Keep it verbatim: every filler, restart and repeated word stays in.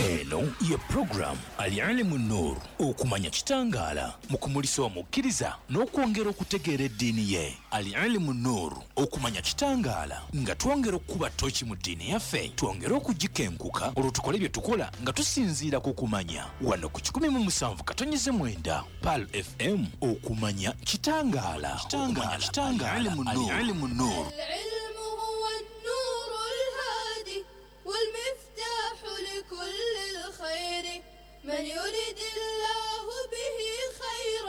eno ye program Al-Ilmu Nur okumanya kitangala mukumulisa omukkiriza n'okwongera okutegeera eddiini ye. Al-Ilmu Nur okumanya kitangala nga twongera okuba tochi mu ddiini yaffe, twongera okugikenkuka olwo tukole bye tukola nga tusinziira ku kumanya. Wano ku kikumi mu musanvu katonyize mwenda Pal F M okumanya kitangala. Kitangala. Al-Ilmu Nur.